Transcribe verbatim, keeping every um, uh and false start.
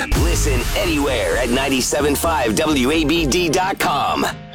Listen anywhere at nine seven five W A B D dot com.